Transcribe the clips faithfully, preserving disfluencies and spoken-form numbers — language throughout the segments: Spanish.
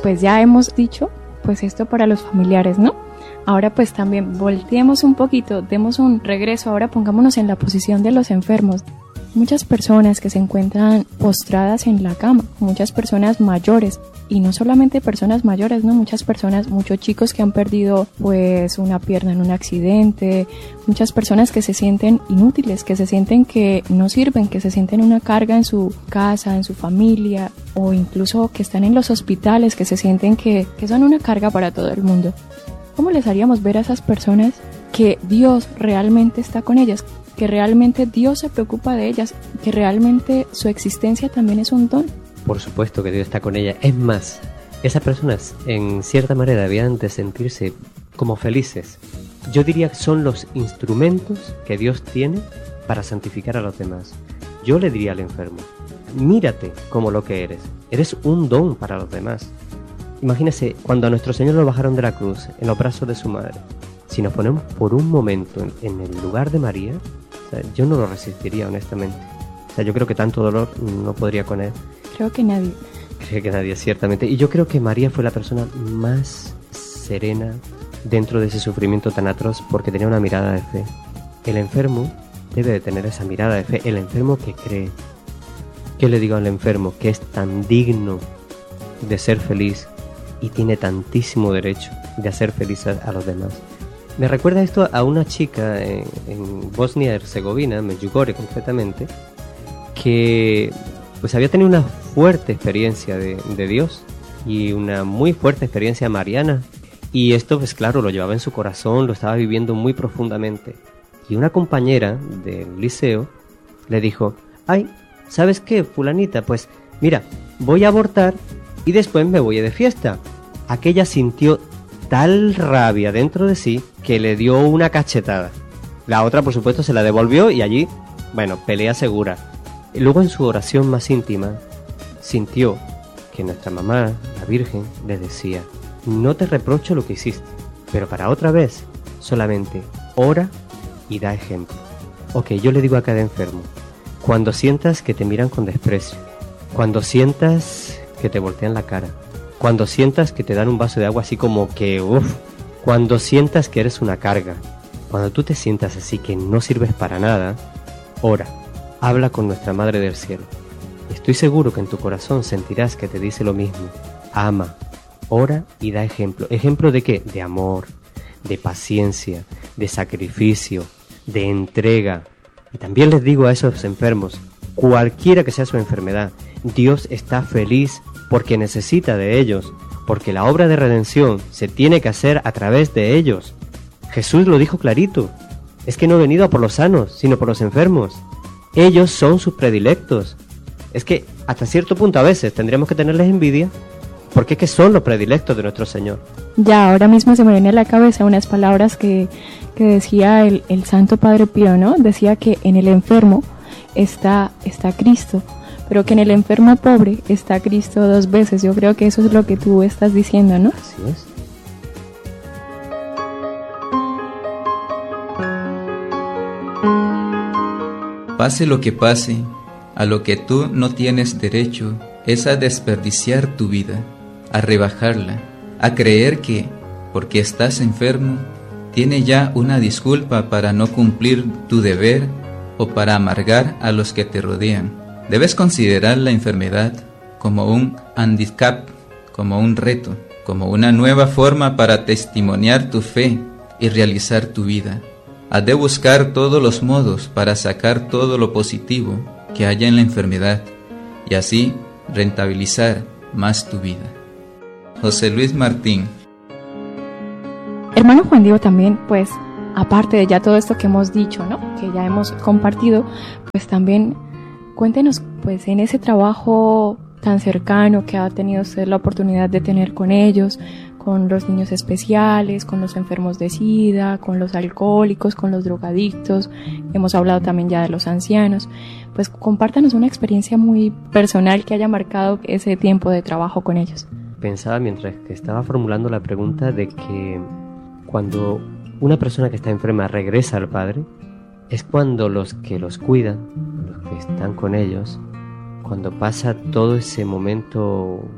pues ya hemos dicho, pues esto para los familiares, ¿no? Ahora pues también volteemos un poquito, demos un regreso, ahora pongámonos en la posición de los enfermos. Muchas personas que se encuentran postradas en la cama, muchas personas mayores, y no solamente personas mayores, ¿no? Muchas personas, muchos chicos que han perdido pues una pierna en un accidente, muchas personas que se sienten inútiles, que se sienten que no sirven, que se sienten una carga en su casa, en su familia, o incluso que están en los hospitales, que se sienten que, que son una carga para todo el mundo. ¿Cómo les haríamos ver a esas personas que Dios realmente está con ellas? Que realmente Dios se preocupa de ellas, que realmente su existencia también es un don. Por supuesto que Dios está con ellas. Es más, esas personas en cierta manera debían de sentirse como felices. Yo diría que son los instrumentos que Dios tiene para santificar a los demás. Yo le diría al enfermo, mírate como lo que eres. Eres un don para los demás. Imagínese, cuando a nuestro Señor lo bajaron de la cruz en los brazos de su madre, si nos ponemos por un momento en, en el lugar de María, o sea, yo no lo resistiría honestamente. O sea, yo creo que tanto dolor no podría con él. Creo que nadie. Creo que nadie, ciertamente. Y yo creo que María fue la persona más serena dentro de ese sufrimiento tan atroz porque tenía una mirada de fe. El enfermo debe de tener esa mirada de fe. El enfermo que cree. ¿Qué le digo al enfermo? Que es tan digno de ser feliz y tiene tantísimo derecho de hacer feliz a, a los demás. Me recuerda esto a una chica en, en Bosnia y Herzegovina, Medjugorje concretamente, que pues había tenido una fuerte experiencia de, de Dios y una muy fuerte experiencia mariana, y esto pues claro lo llevaba en su corazón, lo estaba viviendo muy profundamente, y una compañera del liceo le dijo, ay, ¿sabes qué, fulanita? Pues mira, voy a abortar y después me voy de fiesta. Aquella sintió tal rabia dentro de sí que le dio una cachetada. La otra por supuesto se la devolvió y allí, bueno, pelea segura. Y luego en su oración más íntima sintió que nuestra mamá, la Virgen, le decía, no te reprocho lo que hiciste, pero para otra vez solamente ora y da ejemplo. Ok, yo le digo a cada enfermo, cuando sientas que te miran con desprecio, cuando sientas que te voltean la cara, cuando sientas que te dan un vaso de agua así como que uff, cuando sientas que eres una carga, cuando tú te sientas así que no sirves para nada, ora, habla con nuestra Madre del Cielo. Estoy seguro que en tu corazón sentirás que te dice lo mismo. Ama, ora y da ejemplo. ¿Ejemplo de qué? De amor, de paciencia, de sacrificio, de entrega. Y también les digo a esos enfermos, cualquiera que sea su enfermedad, Dios está feliz porque necesita de ellos, porque la obra de redención se tiene que hacer a través de ellos. Jesús lo dijo clarito, es que no he venido a por los sanos, sino por los enfermos. Ellos son sus predilectos. Es que hasta cierto punto a veces tendríamos que tenerles envidia, porque es que son los predilectos de nuestro Señor. Ya, ahora mismo se me viene a la cabeza unas palabras que, que decía el, el Santo Padre Pío, ¿no? Decía que en el enfermo está, está Cristo, pero que en el enfermo pobre está Cristo dos veces. Yo creo que eso es lo que tú estás diciendo, ¿no? Así es. Pase lo que pase, a lo que tú no tienes derecho es a desperdiciar tu vida, a rebajarla, a creer que, porque estás enfermo, tiene ya una disculpa para no cumplir tu deber o para amargar a los que te rodean. Debes considerar la enfermedad como un handicap, como un reto, como una nueva forma para testimoniar tu fe y realizar tu vida. Has de buscar todos los modos para sacar todo lo positivo que haya en la enfermedad y así rentabilizar más tu vida. José Luis Martín. Hermano Juan Diego, también, pues, aparte de ya todo esto que hemos dicho, ¿no? Que ya hemos compartido, pues también cuéntenos, pues, en ese trabajo tan cercano que ha tenido usted la oportunidad de tener con ellos, con los niños especiales, con los enfermos de SIDA, con los alcohólicos, con los drogadictos, hemos hablado también ya de los ancianos, pues compártanos una experiencia muy personal que haya marcado ese tiempo de trabajo con ellos. Pensaba mientras que estaba formulando la pregunta de que cuando una persona que está enferma regresa al Padre, es cuando los que los cuidan, los que están con ellos, cuando pasa todo ese momento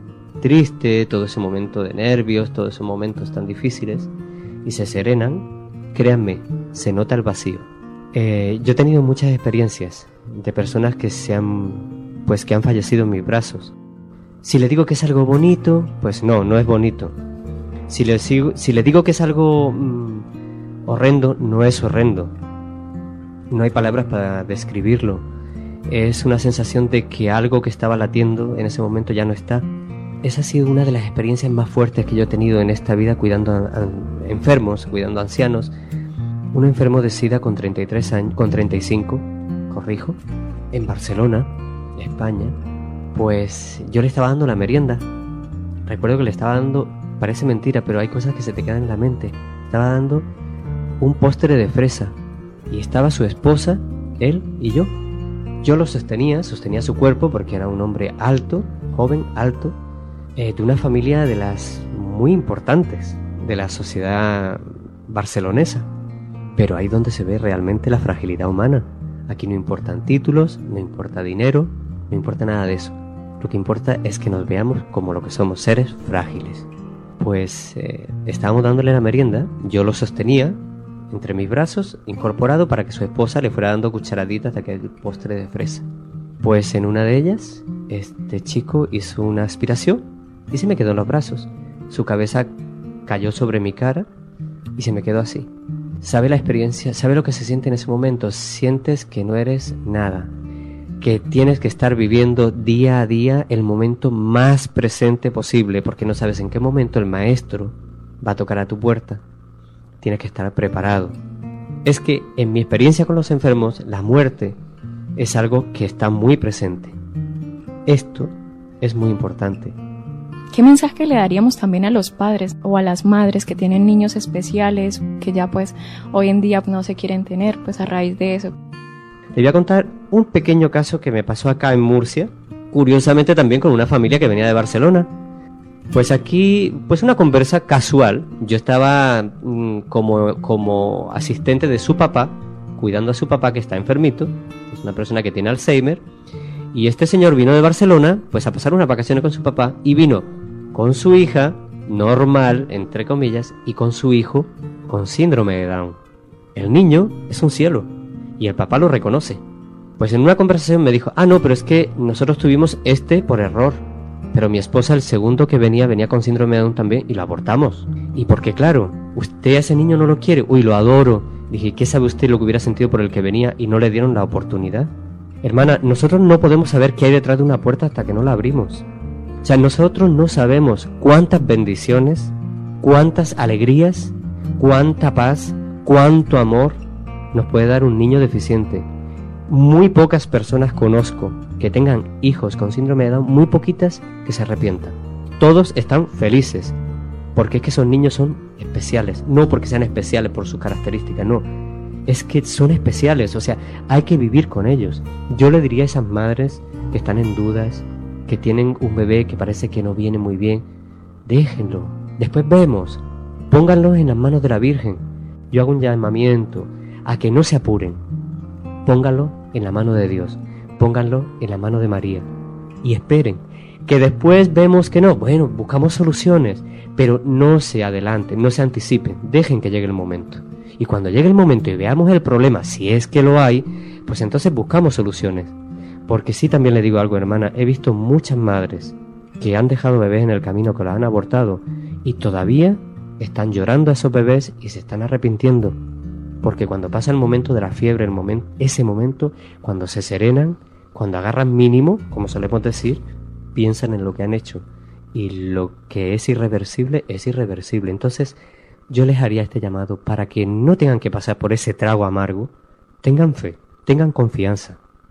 triste, todo ese momento de nervios, todos esos momentos tan difíciles, y se serenan, créanme, se nota el vacío. Eh, yo he tenido muchas experiencias de personas que se han, pues que han fallecido en mis brazos. Si le digo que es algo bonito, pues no, no es bonito. Si le, sigo, si le digo que es algo mmm, horrendo, no es horrendo. No hay palabras para describirlo. Es una sensación de que algo que estaba latiendo en ese momento ya no está. Esa ha sido una de las experiencias más fuertes que yo he tenido en esta vida cuidando a, a enfermos, cuidando a ancianos. Un enfermo de SIDA con treinta y tres años, con treinta y cinco, corrijo, en Barcelona, España, pues yo le estaba dando la merienda. Recuerdo que le estaba dando, parece mentira, pero hay cosas que se te quedan en la mente. Estaba dando un postre de fresa y estaba su esposa, él y yo. Yo lo sostenía, sostenía su cuerpo porque era un hombre alto, joven, alto, eh, de una familia de las muy importantes de la sociedad barcelonesa. Pero ahí donde se ve realmente la fragilidad humana. Aquí no importan títulos, no importa dinero, no importa nada de eso. Lo que importa es que nos veamos como lo que somos, seres frágiles. Pues eh, estábamos dándole la merienda, yo lo sostenía entre mis brazos, incorporado para que su esposa le fuera dando cucharaditas de aquel postre de fresa. Pues en una de ellas, este chico hizo una aspiración y se me quedó en los brazos. Su cabeza cayó sobre mi cara y se me quedó así. ¿Sabe la experiencia? ¿Sabe lo que se siente en ese momento? Sientes que no eres nada, que tienes que estar viviendo día a día el momento más presente posible, porque no sabes en qué momento el maestro va a tocar a tu puerta. Tienes que estar preparado. Es que en mi experiencia con los enfermos, la muerte es algo que está muy presente. Esto es muy importante. ¿Qué mensaje le daríamos también a los padres o a las madres que tienen niños especiales que ya pues hoy en día no se quieren tener pues a raíz de eso? Le voy a contar un pequeño caso que me pasó acá en Murcia, curiosamente también con una familia que venía de Barcelona. Pues aquí, pues una conversa casual. Yo estaba mmm, como, como asistente de su papá, cuidando a su papá que está enfermito, es una persona que tiene Alzheimer, y este señor vino de Barcelona pues a pasar unas vacaciones con su papá y vino con su hija, normal, entre comillas, y con su hijo con síndrome de Down. El niño es un cielo y el papá lo reconoce. Pues en una conversación me dijo, ah no, pero es que nosotros tuvimos este por error. Pero mi esposa, el segundo que venía, venía con síndrome de Down también y lo abortamos. Y porque claro, usted a ese niño no lo quiere. Uy, lo adoro. Dije, ¿qué sabe usted lo que hubiera sentido por el que venía y no le dieron la oportunidad? Hermana, nosotros no podemos saber qué hay detrás de una puerta hasta que no la abrimos. O sea, nosotros no sabemos cuántas bendiciones, cuántas alegrías, cuánta paz, cuánto amor nos puede dar un niño deficiente. Muy pocas personas conozco que tengan hijos con síndrome de Down, muy poquitas que se arrepientan. Todos están felices, porque es que esos niños son especiales, no porque sean especiales por sus características, no, es que son especiales, o sea, hay que vivir con ellos. Yo le diría a esas madres que están en dudas, que tienen un bebé que parece que no viene muy bien, déjenlo, después vemos, pónganlo en las manos de la Virgen. Yo hago un llamamiento a que no se apuren, pónganlo en la mano de Dios, pónganlo en la mano de María y esperen, que después vemos que no, bueno, buscamos soluciones, pero no se adelanten, no se anticipen, dejen que llegue el momento. Y cuando llegue el momento y veamos el problema, si es que lo hay, pues entonces buscamos soluciones. Porque sí, también le digo algo, hermana, he visto muchas madres que han dejado bebés en el camino, que los han abortado, y todavía están llorando a esos bebés y se están arrepintiendo. Porque cuando pasa el momento de la fiebre, el momento, ese momento, cuando se serenan, cuando agarran mínimo, como solemos decir, piensan en lo que han hecho. Y lo que es irreversible, es irreversible. Entonces, yo les haría este llamado para que no tengan que pasar por ese trago amargo. Tengan fe, tengan confianza.